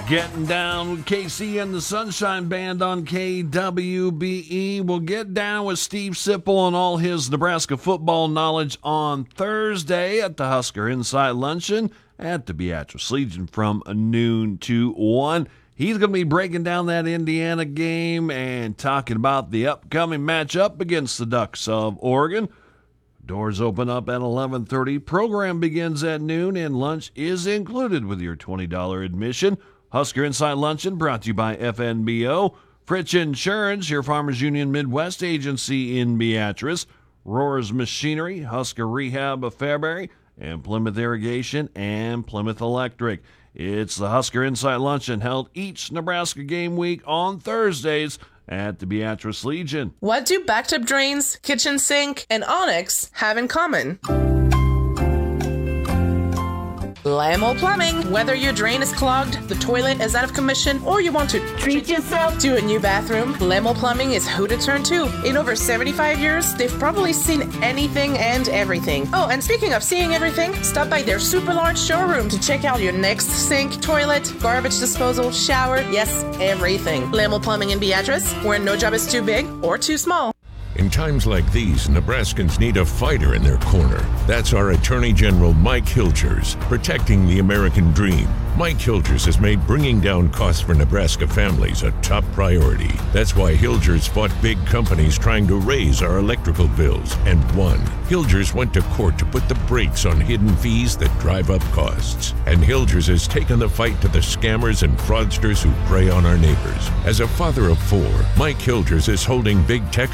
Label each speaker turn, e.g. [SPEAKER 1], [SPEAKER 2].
[SPEAKER 1] Getting down with KC and the Sunshine Band on KWBE. We'll get down with Steve Sipple and all his Nebraska football knowledge on Thursday at the Husker Insight Luncheon at the Beatrice Legion from noon to 1. He's going to be breaking down that Indiana game and talking about the upcoming matchup against the Ducks of Oregon. Doors open up at 11:30. Program begins at noon, and lunch is included with your $20 admission. Husker Insight Luncheon brought to you by FNBO, Fritz Insurance, your Farmers Union Midwest agency in Beatrice, Rohr's Machinery, Husker Rehab of Fairbury, and Plymouth Irrigation and Plymouth Electric. It's the Husker Insight Luncheon held each Nebraska game week on Thursdays at the Beatrice Legion.
[SPEAKER 2] What do bathtub drains, kitchen sink, and Onyx have in common? Lamo Plumbing. Whether your drain is clogged, the toilet is out of commission, or you want to treat yourself to a new bathroom, Lamo Plumbing is who to turn to. In over 75 years, they've probably seen anything and everything. Oh, and speaking of seeing everything, stop by their super large showroom to check out your next sink, toilet, garbage disposal, shower, yes, everything. Lamo Plumbing in Beatrice, where no job is too big or too small.
[SPEAKER 3] In times like these, Nebraskans need a fighter in their corner. That's our Attorney General Mike Hilgers, protecting the American dream. Mike Hilgers has made bringing down costs for Nebraska families a top priority. That's why Hilgers fought big companies trying to raise our electrical bills and won. Hilgers went to court to put the brakes on hidden fees that drive up costs. And Hilgers has taken the fight to the scammers and fraudsters who prey on our neighbors. As a father of 4, Mike Hilgers is holding big tech